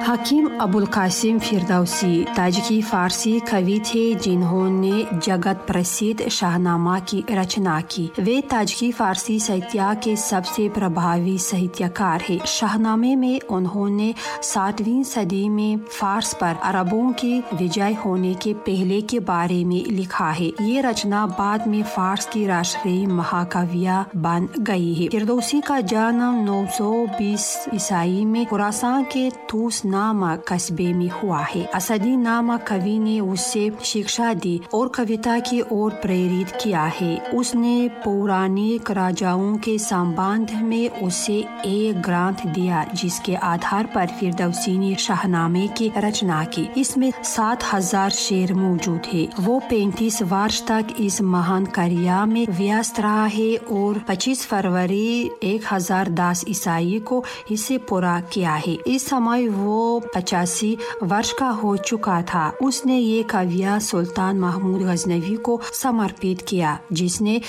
हकीम अबुल कासिम फिरदौसी ताजिकी फारसी कवि थे जिन्होंने जगत प्रसिद्ध शाहनामा की रचना की। वे ताजिकी फारसी साहित्य के सबसे प्रभावी साहित्यकार है। शाहनामे में उन्होंने 7वीं सदी में फारस पर अरबों की विजय होने के पहले के बारे में लिखा है। ये रचना बाद में फारस की राष्ट्रीय महाकाव्य बन गई है। फिरदौसी का जन्म 920 ईसाई में खुरासान के तूस नामक कस्बे में हुआ है। असदी नामक कवि ने उससे शिक्षा दी और कविता की ओर प्रेरित किया है। उसने पौराणिक राजाओं के संबंध में उसे एक ग्रंथ दिया जिसके आधार पर फिरदौसी ने शाहनामे की रचना की। इसमें 7000 शेर मौजूद है। वो 35 वर्ष तक इस महान कार्य में व्यस्त रहा है और 25 फरवरी 1010 ईसाई को इसे पूरा किया है। इस समय वो 85 वर्ष का हो चुका था। उसने ये काव्य सुल्तान महमूद गजनवी को समर्पित किया जिसने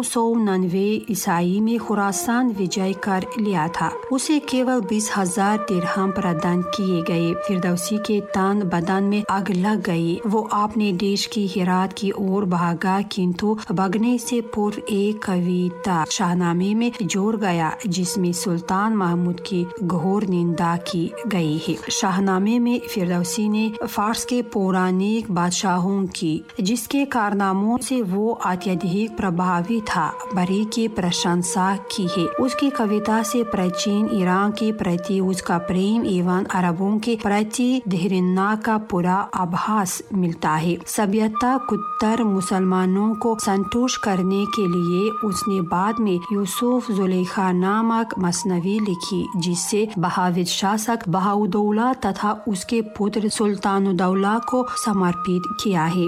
999 ईसाई में खुरासान विजय कर लिया था। उसे केवल 20,000 दिरहम प्रदान किए गए। फिरदौसी के तन बदन में आग लग गई। वो अपने देश की हिरात की ओर भागा किंतु भागने से पूर्व एक कविता शाहनामे में जोड़ गया जिसमें सुल्तान महमूद की घोर निंदा की गई है। शाहनामे में फिरदौसी ने फारस के पौराणिक बादशाहों की जिसके कारनामों से वो अत्यधिक प्रभावी था बरी की प्रशंसा की है। उसकी कविता से प्राचीन ईरान के प्रति उसका प्रेम एवं अरबों के प्रति घृणा का पूरा आभास मिलता है। सभ्यता कुत्तर मुसलमानों को संतुष्ट करने के लिए उसने बाद में यूसुफ जुलेखा नामक मसनवी लिखी जिससे बहाविद शासक बहाउद्दौला तथा उसके पुत्र सुल्तानुद्दौला को समर्पित किया है।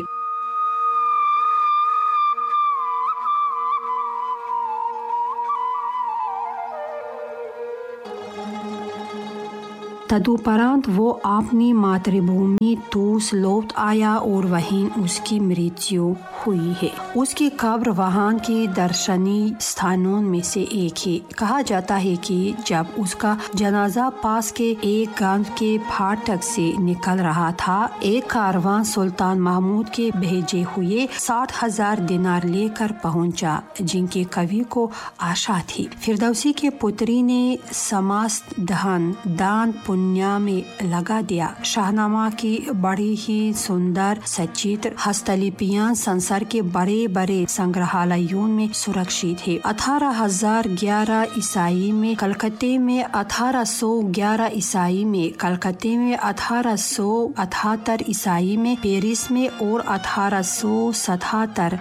तदुपरांत वो अपनी मातृभूमि तूस लौट आया और वहीं उसकी मृत्यु हुई है। उसकी कब्र वहाँ के दर्शनीय स्थानों में से एक है। कहा जाता है कि जब उसका जनाजा पास के एक गांव के फाटक से निकल रहा था, एक कारवां सुल्तान महमूद के भेजे हुए 60,000 दिनार लेकर पहुंचा जिनके कवि को आशा थी। फिरदौसी के पुत्री ने समस्त धन दान पुण्य में लगा दिया। शाहनामा की बड़ी ही सुंदर सचित्र हस्तलिपियां संसार के बड़े बड़े संग्रहालयों में सुरक्षित है। 1811 ईसाई में कलकत्ते में 1811 ईसाई में कलकत्ते में 1878 ईसाई में पेरिस में और 1877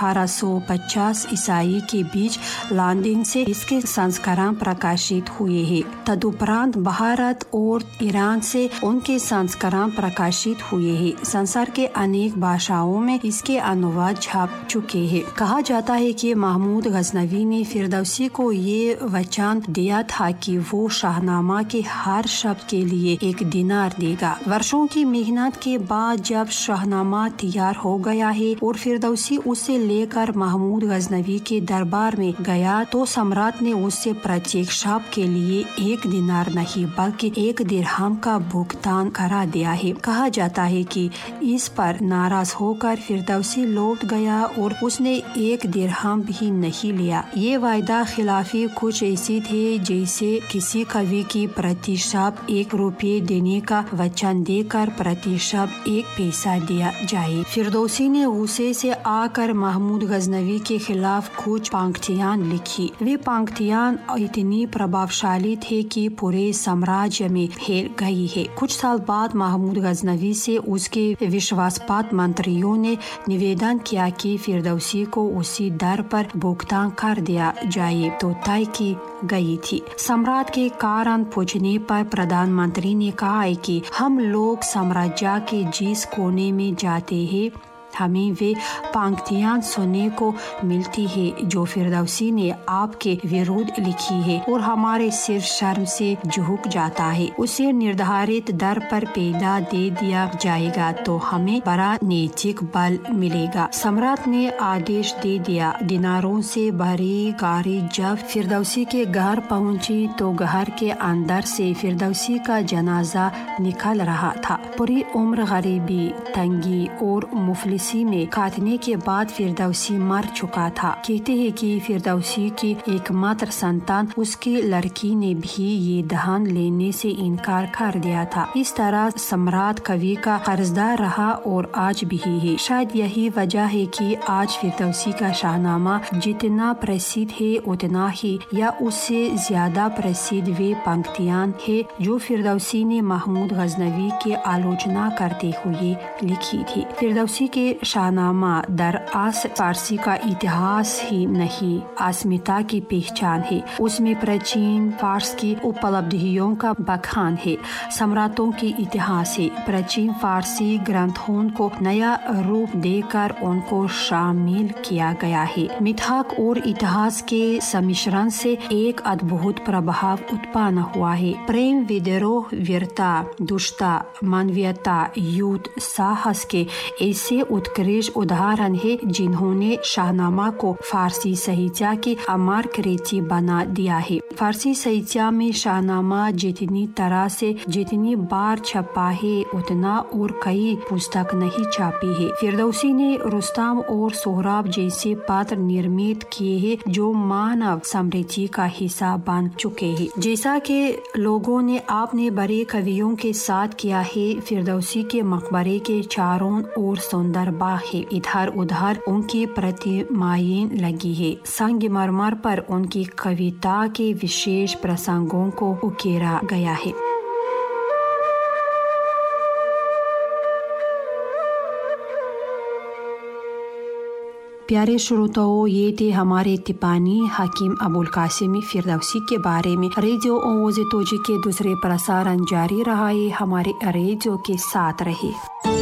1850 ईसाई के बीच लंदन से इसके संस्करण प्रकाशित हुए हैं। तदुपरांत भारत और ईरान से उनके संस्करण प्रकाशित हुए हैं। संसार के अनेक भाषाओं में इसके अनुवाद छप चुके हैं। कहा जाता है कि महमूद गजनवी ने फिरदौसी को ये वचन दिया था कि वो शाहनामा के हर शब्द के लिए 1 दिनार देगा। वर्षों की मेहनत के बाद जब शाहनामा तैयार हो गया है और फिरदौसी उसे लेकर महमूद गजनवी के दरबार में गया तो सम्राट ने उससे प्रत्येक शब्द के लिए 1 दिनार नहीं बल्कि 1 दिरहम का भुगतान करा दिया है। कहा जाता है कि इस पर नाराज होकर फिरदौसी लौट गया और उसने 1 दिरहम भी नहीं लिया। ये वायदा खिलाफी कुछ ऐसी थे जैसे किसी कवि की प्रति शब्द 1 रुपये देने का वचन देकर प्रति शब्द 1 पैसा दिया जाए। फिरदौसी ने गुस्से से आकर महमूद गजनवी के खिलाफ कुछ पंक्तियां लिखी। वे पंक्तियां इतनी प्रभावशाली थे कि पूरे साम्राज्य में फैल गई है। कुछ साल बाद महमूद गजनवी से उसके विश्वासपात मंत्रियों ने निवेदन किया कि फिरदौसी को उसी दर पर भुगतान कर दिया जाए तो तय की गई थी। सम्राट के कारण पूछने पर प्रधानमंत्री ने कहा है कि हम लोग साम्राज्य के जिस कोने में जाते हैं हमें वे पंक्तियां सुनने को मिलती है जो फिरदौसी ने आपके विरुद्ध लिखी है और हमारे सिर शर्म से झुक जाता है। उसे निर्धारित दर पर पैदा दे दिया जाएगा तो हमें बड़ा नैतिक बल मिलेगा। सम्राट ने आदेश दे दिया। दिनारों से भरी गाड़ी जब फिरदौसी के घर पहुंची तो घर के अंदर से फिरदौसी का जनाजा निकल रहा था। पूरी उम्र गरीबी, तंगी और मुफलिसी में काटने के बाद फिरदौसी मर चुका था। कहते हैं कि फिरदौसी की एकमात्र संतान उसकी लड़की ने भी ये दहन लेने से इनकार कर दिया था। इस तरह सम्राट कवि का कर्जदार रहा और आज भी है। शायद यही वजह है कि आज फिरदौसी का शाहनामा जितना प्रसिद्ध है उतना ही या उससे ज्यादा प्रसिद्ध वे पंक्तियां है जो फिरदौसी ने महमूद गजनवी की आलोचना करते हुए लिखी थी। फिरदौसी के शाहनामा दरअसल फारसी का इतिहास ही नहीं, अस्मिता की पहचान है। उसमें प्राचीन फारस की उपलब्धियों का बखान है, सम्राटों की इतिहास है। प्राचीन फारसी ग्रंथों को नया रूप देकर उनको शामिल किया गया है। मिथक और इतिहास के सम्मिश्रण से एक अद्भुत प्रभाव उत्पन्न हुआ है। प्रेम, विद्रोह, वीरता, दुष्टता, मानवीयता, युद्ध, साहस के ऐसे उत्कृष्ट उदाहरण है जिन्होंने शाहनामा को फारसी साहित्य की अमर कृति बना दिया है। फारसी साहित्य में शाहनामा जितनी तरह से जितनी बार छपा है उतना और कई पुस्तक नहीं छापी है। फिरदौसी ने रुस्तम और सोहराब जैसे पात्र निर्मित किए हैं जो मानव समृद्धि का हिस्सा बन चुके हैं। जैसा कि लोगों ने आपने बड़े कवियों के साथ किया है। फिरदौसी के मकबरे के चारों ओर सुंदर बाग है। इधर उधर उनकी प्रतिमाएं लगी है। संगमरमर पर उनकी कविता के विशेष प्रसंगों को उकेरा गया है। प्यारे श्रोताओं, ये थे हमारे तिपानी हकीम अबुल कासिम फिरदौसी के बारे में। रेडियो ओज़ तोजी के दूसरे प्रसारण जारी रहा है। हमारे रेडियो के साथ रहे।